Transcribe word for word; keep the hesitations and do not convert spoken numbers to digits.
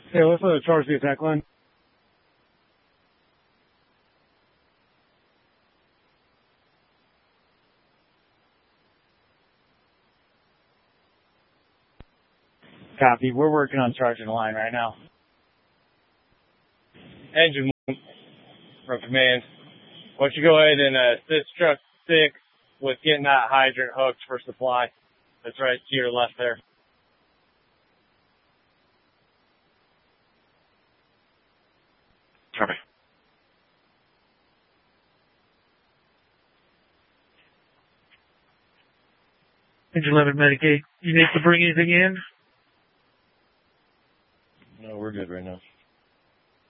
Hey, let's uh, charge the attack line. Copy. We're working on charging the line right now. Engine one from command. Why don't you go ahead and uh, assist truck six with getting that hydrant hooked for supply. That's right to your left there. Copy. Engine eleven Medicaid. You need to bring anything in? No, we're good right now.